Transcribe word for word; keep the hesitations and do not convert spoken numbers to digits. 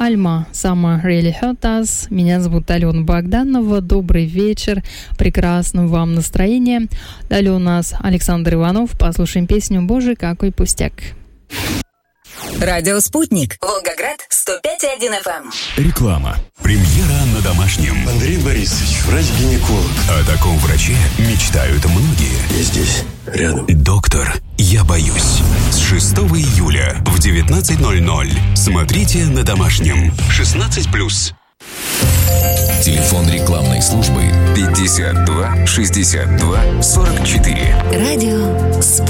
Альма, Summer Really Hurt Us. Меня зовут Алена Богданова. Добрый вечер, прекрасного вам настроения. Далее у нас Александр Иванов. Послушаем песню «Боже, какой пустяк». Радио «Спутник». Волгоград, сто пять и один эф эм. Реклама. Премьера на домашнем. Андрей Борисович, врач-гинеколог. О таком враче мечтают многие. Я здесь, рядом. Доктор, я боюсь. С шестого июля в девятнадцать ноль ноль. Смотрите на домашнем. шестнадцать плюс. Телефон рекламной службы пятьдесят два шестьдесят два сорок четыре. Радио «Спутник».